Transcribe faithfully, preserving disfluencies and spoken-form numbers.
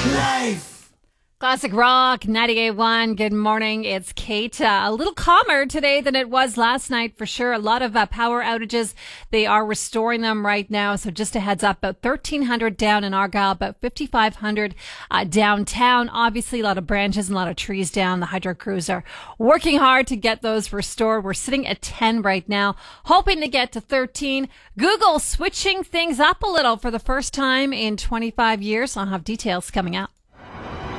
Life. Classic Rock, ninety-eight point one. Good morning. It's Kate. Uh, a little calmer today than it was last night for sure. A lot of uh, power outages. They are restoring them right now. So just a heads up, about thirteen hundred down in Argyle, about fifty-five hundred uh, downtown. Obviously, a lot of branches and a lot of trees down. The hydro crews are working hard to get those restored. We're sitting at ten right now, hoping to get to thirteen. Google switching things up a little for the first time in twenty-five years. I'll have details coming up.